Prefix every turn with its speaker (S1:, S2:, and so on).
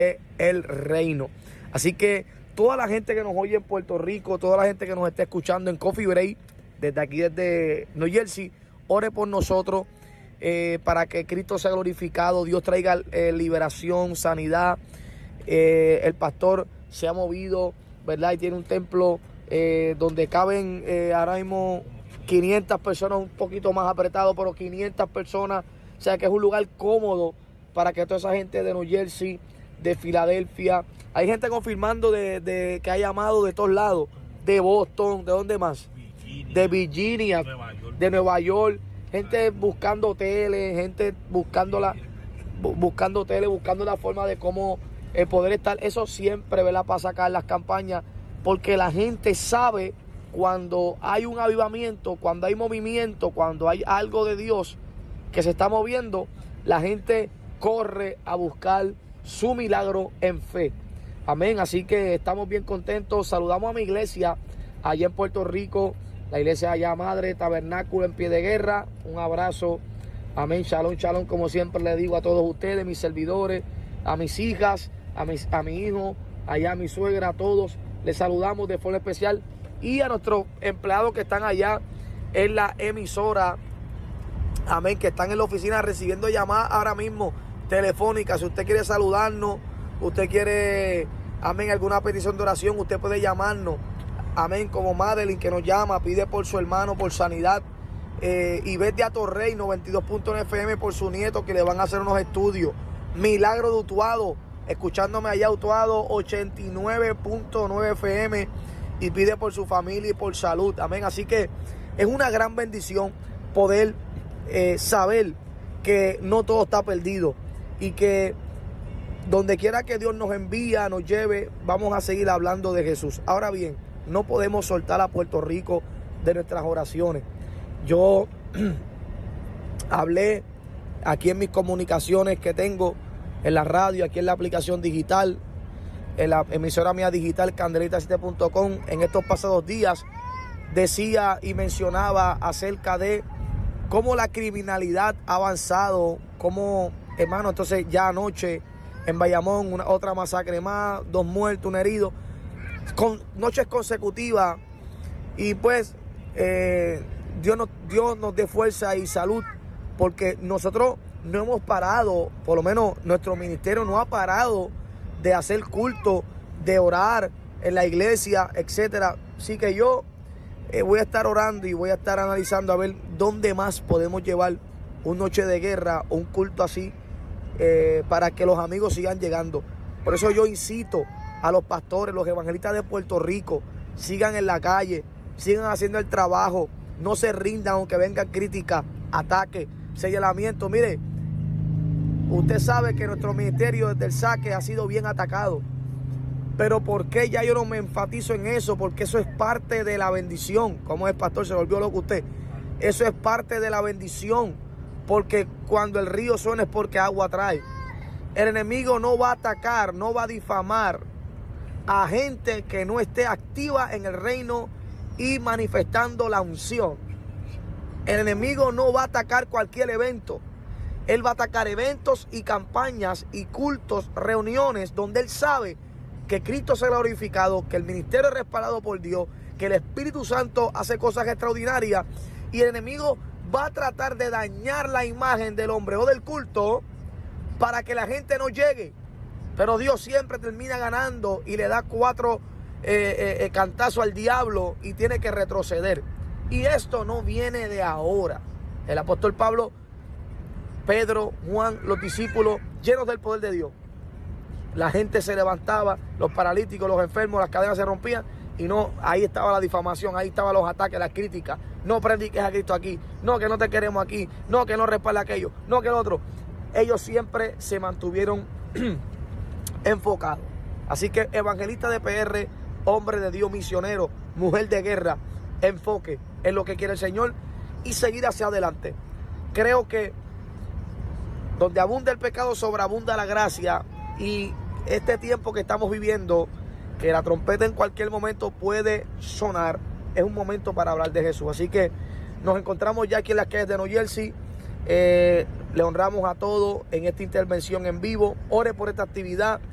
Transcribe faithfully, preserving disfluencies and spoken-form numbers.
S1: el reino. Así que toda la gente que nos oye en Puerto Rico, toda la gente que nos está escuchando en Coffee Break, desde aquí, desde New Jersey, ore por nosotros eh, para que Cristo sea glorificado, Dios traiga eh, liberación, sanidad. Eh, el pastor se ha movido, ¿verdad? Y tiene un templo eh, donde caben eh, ahora mismo quinientas personas, un poquito más apretado, pero quinientas personas. O sea que es un lugar cómodo para que toda esa gente de New Jersey, de Filadelfia, hay gente confirmando de, de que ha llamado de todos lados, de Boston, ¿de dónde más? Virginia, de Virginia, Nueva York. de Nueva York, gente buscando hoteles, gente buscando la, buscando hoteles, buscando la forma de cómo eh, poder estar. Eso siempre, ¿verdad? Para sacar las campañas, porque la gente sabe cuando hay un avivamiento, cuando hay movimiento, cuando hay algo de Dios que se está moviendo, la gente corre a buscar su milagro en fe. Amén. Así que estamos bien contentos. Saludamos a mi iglesia allá en Puerto Rico, la iglesia allá madre, Tabernáculo en Pie de Guerra. Un abrazo. Amén. Shalom, shalom. Como siempre le digo a todos ustedes, mis servidores, a mis hijas, a, mis, a mi hijo, allá a mi suegra, a todos. Les saludamos de forma especial. Y a nuestros empleados que están allá en la emisora. Amén. Que están en la oficina recibiendo llamadas ahora mismo telefónica. Si usted quiere saludarnos, usted quiere, amén, alguna petición de oración, usted puede llamarnos, amén, como Madeline que nos llama, pide por su hermano, por sanidad, eh, y vete a Torrey noventa y dos punto nueve F M por su nieto que le van a hacer unos estudios. Milagro de Utuado, escuchándome allá Utuado ochenta y nueve punto nueve F M, y pide por su familia y por salud, amén. Así que es una gran bendición poder eh, saber que no todo está perdido, y que donde quiera que Dios nos envía, nos lleve, vamos a seguir hablando de Jesús. Ahora bien, no podemos soltar a Puerto Rico de nuestras oraciones. Yo hablé aquí en mis comunicaciones que tengo, en la radio, aquí en la aplicación digital, en la emisora mía digital, candelita siete punto com, en estos pasados días, decía y mencionaba acerca de cómo la criminalidad ha avanzado, cómo, hermano, entonces ya anoche en Bayamón, una, otra masacre más, dos muertos, un herido, con noches consecutivas. Y pues eh, Dios, nos, Dios nos dé fuerza y salud, porque nosotros no hemos parado, por lo menos nuestro ministerio no ha parado de hacer culto, de orar en la iglesia, etcétera. Así que yo eh, voy a estar orando y voy a estar analizando a ver dónde más podemos llevar una noche de guerra o un culto así, eh, para que los amigos sigan llegando. Por eso yo incito a los pastores, los evangelistas de Puerto Rico, sigan en la calle, sigan haciendo el trabajo, no se rindan aunque vengan críticas, ataques, señalamientos. Mire, usted sabe que nuestro ministerio desde el saque ha sido bien atacado, pero ¿por qué ya yo no me enfatizo en eso? Porque eso es parte de la bendición. ¿Cómo es, pastor? Se volvió loco usted. Eso es parte de la bendición, porque cuando el río suena es porque agua trae. El enemigo no va a atacar, no va a difamar a gente que no esté activa en el reino y manifestando la unción. El enemigo no va a atacar cualquier evento. Él va a atacar eventos y campañas y cultos, reuniones donde él sabe que Cristo se ha glorificado, que el ministerio es respaldado por Dios, que el Espíritu Santo hace cosas extraordinarias, y el enemigo va a tratar de dañar la imagen del hombre o del culto para que la gente no llegue. Pero Dios siempre termina ganando y le da cuatro eh, eh, cantazos al diablo y tiene que retroceder. Y esto no viene de ahora. El apóstol Pablo, Pedro, Juan, los discípulos, llenos del poder de Dios. La gente se levantaba, los paralíticos, los enfermos, las cadenas se rompían, y no, ahí estaba la difamación, ahí estaban los ataques, las críticas. No prediques a Cristo aquí, no, que no te queremos aquí, no, que no respalda aquello, no, que el otro. Ellos siempre se mantuvieron enfocados. Así que evangelista de P R, hombre de Dios, misionero, mujer de guerra, enfoque en lo que quiere el Señor y seguir hacia adelante. Creo que donde abunda el pecado, sobreabunda la gracia, y este tiempo que estamos viviendo, que la trompeta en cualquier momento puede sonar, es un momento para hablar de Jesús. Así que nos encontramos ya aquí en las calles de New Jersey. Eh, le honramos a todos en esta intervención en vivo. Ore por esta actividad.